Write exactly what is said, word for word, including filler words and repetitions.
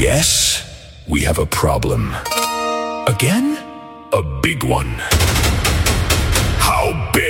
guess we have a problem. Again? A big one. How big?